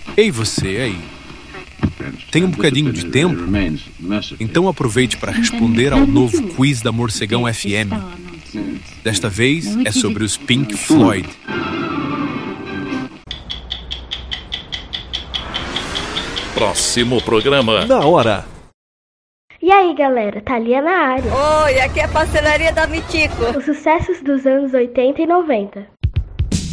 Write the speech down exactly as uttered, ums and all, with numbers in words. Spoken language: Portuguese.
Ei, você aí. Tem um bocadinho de tempo? Então aproveite para responder ao novo quiz da Morcegão F M. Desta vez é sobre os Pink Floyd. Próximo programa. Na hora. E aí, galera, Thalia na área. Oi, aqui é a pastelaria da Mitico. Os sucessos dos anos oitenta e noventa.